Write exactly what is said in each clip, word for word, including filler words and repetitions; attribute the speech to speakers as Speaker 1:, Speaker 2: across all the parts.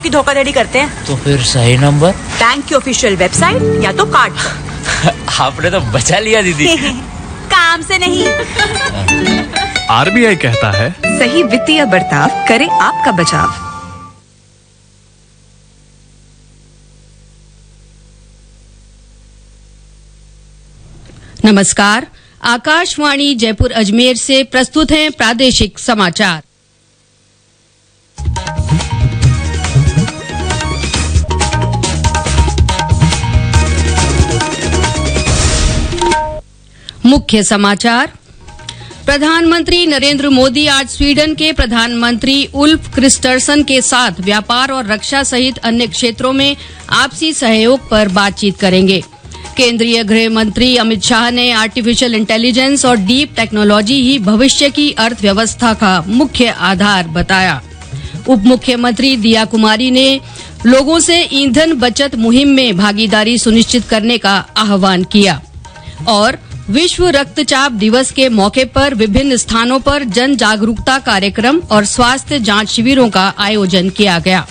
Speaker 1: की धोखाधड़ी करते हैं।
Speaker 2: तो फिर सही नंबर?
Speaker 1: बैंक की ऑफिशियल वेबसाइट या तो कार्ड पर।
Speaker 2: आपने तो बचा लिया दीदी।
Speaker 1: काम से नहीं।
Speaker 3: आरबीआई कहता है,
Speaker 4: सही वित्तीय बर्ताव करे आपका बचाव।
Speaker 5: नमस्कार, आकाशवाणी जयपुर अजमेर से प्रस्तुत हैं प्रादेशिक समाचार। मुख्य समाचार। प्रधानमंत्री नरेंद्र मोदी आज स्वीडन के प्रधानमंत्री उल्फ क्रिस्टरसन के साथ व्यापार और रक्षा सहित अन्य क्षेत्रों में आपसी सहयोग पर बातचीत करेंगे। केंद्रीय गृह मंत्री अमित शाह ने आर्टिफिशियल इंटेलिजेंस और डीप टेक्नोलॉजी ही भविष्य की अर्थव्यवस्था का मुख्य आधार बताया। उप मुख्यमंत्री दिया कुमारी ने लोगों से ईंधन बचत मुहिम में भागीदारी सुनिश्चित करने का आह्वान किया। और विश्व रक्तचाप दिवस के मौके पर विभिन्न स्थानों पर जन जागरूकता कार्यक्रम और स्वास्थ्य जांच शिविरों का आयोजन किया गया।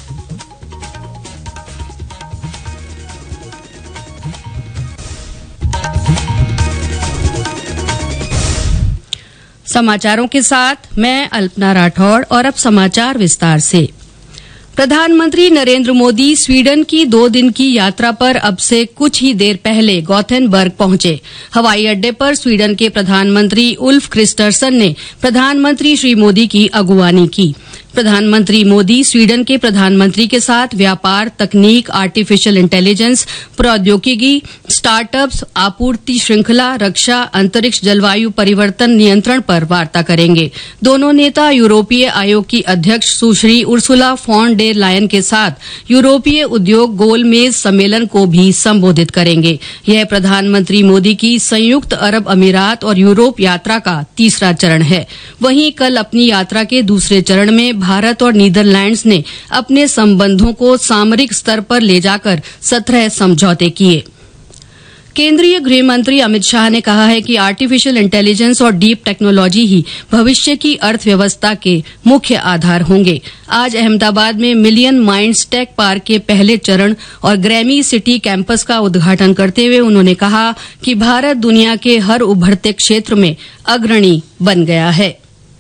Speaker 5: समाचारों के साथ मैं अल्पना राठौड़ और अब समाचार विस्तार से। प्रधानमंत्री नरेंद्र मोदी स्वीडन की दो दिन की यात्रा पर अब से कुछ ही देर पहले गॉथेनबर्ग पहुंचे। हवाई अड्डे पर स्वीडन के प्रधानमंत्री उल्फ क्रिस्टरसन ने प्रधानमंत्री श्री मोदी की अगुवानी की। प्रधानमंत्री मोदी स्वीडन के प्रधानमंत्री के साथ व्यापार, तकनीक, आर्टिफिशियल इंटेलिजेंस, प्रौद्योगिकी, स्टार्टअप्स, आपूर्ति श्रृंखला, रक्षा, अंतरिक्ष, जलवायु परिवर्तन नियंत्रण पर वार्ता करेंगे। दोनों नेता यूरोपीय आयोग की अध्यक्ष सुश्री उर्सुला फॉन डेर लायन के साथ यूरोपीय उद्योग गोलमेज सम्मेलन को भी संबोधित करेंगे। यह प्रधानमंत्री मोदी की संयुक्त अरब अमीरात और यूरोप यात्रा का तीसरा चरण है। वहीं कल अपनी यात्रा के दूसरे चरण में भारत और नीदरलैंड्स ने अपने संबंधों को सामरिक स्तर पर ले जाकर सत्रह समझौते किए। केंद्रीय गृह मंत्री अमित शाह ने कहा है कि आर्टिफिशियल इंटेलिजेंस और डीप टेक्नोलॉजी ही भविष्य की अर्थव्यवस्था के मुख्य आधार होंगे। आज अहमदाबाद में मिलियन माइंड्स टेक पार्क के पहले चरण और ग्रैमी सिटी कैंपस का उद्घाटन करते हुए उन्होंने कहा कि भारत दुनिया के हर उभरते क्षेत्र में अग्रणी बन गया है।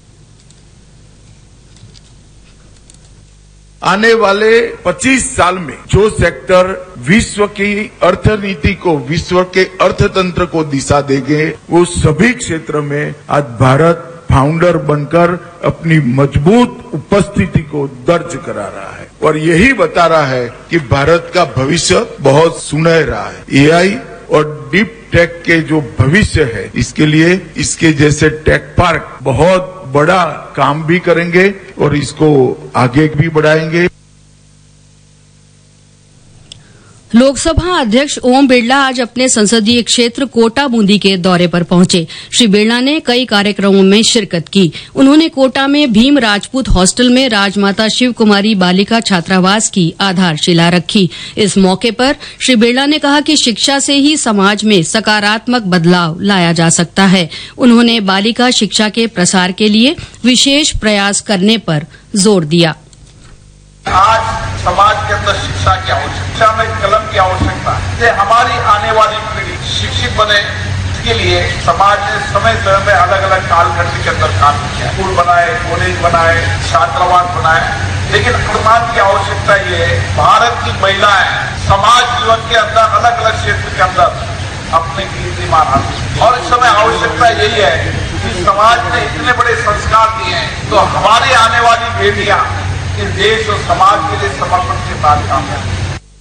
Speaker 6: आने वाले पच्चीस साल में जो सेक्टर विश्व की अर्थनीति को, विश्व के अर्थतंत्र को दिशा देंगे, वो सभी क्षेत्र में आज भारत फाउंडर बनकर अपनी मजबूत उपस्थिति को दर्ज करा रहा है और यही बता रहा है कि भारत का भविष्य बहुत सुनहरा है। एआई और डीप टेक के जो भविष्य है, इसके लिए इसके जैसे टेक पार्क बहुत बड़ा काम भी करेंगे और इसको आगे भी बढ़ाएंगे।
Speaker 5: लोकसभा अध्यक्ष ओम बिरला आज अपने संसदीय क्षेत्र कोटा बूंदी के दौरे पर पहुंचे। श्री बिरला ने कई कार्यक्रमों में शिरकत की। उन्होंने कोटा में भीम राजपूत हॉस्टल में राजमाता शिव कुमारी बालिका छात्रावास की आधारशिला रखी। इस मौके पर श्री बिरला ने कहा कि शिक्षा से ही समाज में सकारात्मक बदलाव लाया जा सकता है। उन्होंने बालिका शिक्षा के प्रसार के लिए विशेष प्रयास करने पर जोर दिया।
Speaker 7: आज समाज के अंदर शिक्षा की आवश्यकता में कलम की आवश्यकता है। हमारी आने वाली पीढ़ी शिक्षित बने, इसके लिए समाज ने समय समय में अलग अलग कालखंड के अंदर काम किया। स्कूल बनाए, कॉलेज बनाए, छात्रावास बनाए, लेकिन समाज की आवश्यकता ये है, भारत की महिलाएं समाज जीवन के अंदर अलग अलग क्षेत्र के अंदर अपने कीर्तिमान हासिल, और इस समय आवश्यकता यही है कि समाज ने इतने बड़े संस्कार दिए हैं, तो हमारी आने वाली बेटियां इस देश और समाज के लिए समर्पण के साथ काम करें।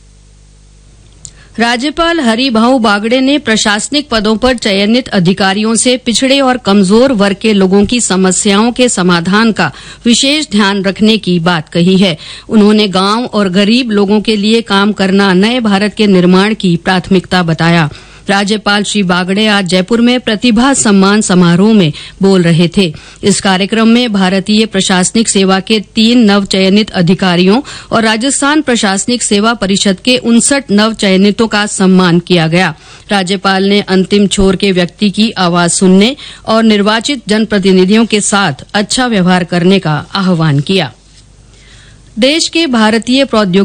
Speaker 5: राज्यपाल हरिभाऊ बागड़े ने प्रशासनिक पदों पर चयनित अधिकारियों से पिछड़े और कमजोर वर्ग के लोगों की समस्याओं के समाधान का विशेष ध्यान रखने की बात कही है। उन्होंने गांव और गरीब लोगों के लिए काम करना नए भारत के निर्माण की प्राथमिकता बताया। राज्यपाल श्री बागड़े आज जयपुर में प्रतिभा सम्मान समारोह में बोल रहे थे। इस कार्यक्रम में भारतीय प्रशासनिक सेवा के तीन नवचयनित अधिकारियों और राजस्थान प्रशासनिक सेवा परिषद के उनसठ नवचयनितों का सम्मान किया गया। राज्यपाल ने अंतिम छोर के व्यक्ति की आवाज सुनने और निर्वाचित जनप्रतिनिधियों के साथ अच्छा व्यवहार करने का आह्वान किया। देश के भारतीय प्रौद्योगिकी